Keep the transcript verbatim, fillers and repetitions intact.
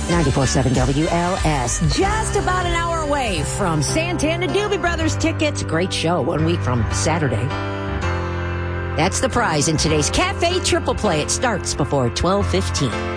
ninety-four point seven W L S. Just about an hour away from Santana Doobie Brothers tickets. Great show one week from Saturday. That's the prize in today's Cafe Triple Play. It starts before twelve fifteen.